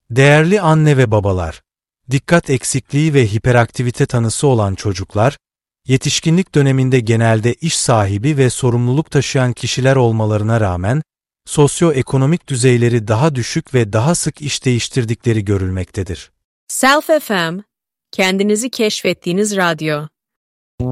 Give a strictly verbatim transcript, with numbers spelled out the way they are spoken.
Değerli anne ve babalar, dikkat eksikliği ve hiperaktivite tanısı olan çocuklar, yetişkinlik döneminde genelde iş sahibi ve sorumluluk taşıyan kişiler olmalarına rağmen, sosyoekonomik düzeyleri daha düşük ve daha sık iş değiştirdikleri görülmektedir. Self F M, kendinizi keşfettiğiniz radyo.